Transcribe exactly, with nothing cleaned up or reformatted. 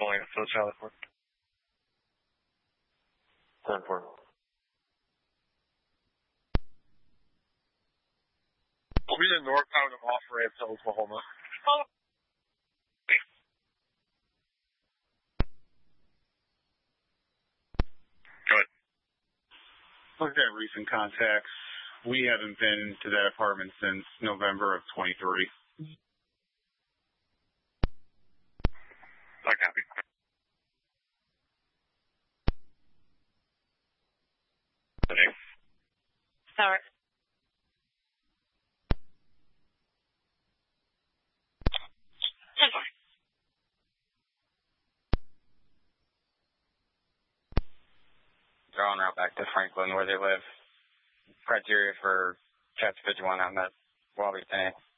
calling it for the Charlie Ford. ten four. We'll be in northbound of off-ramp to Oklahoma. Oh. Go ahead. Looking at recent contacts, we haven't been to that apartment since November of twenty-three. I copy. The name? Sorry. They're on route back to Franklin where they live. Criteria for Cats fifty-one, I met Wallaby Tank.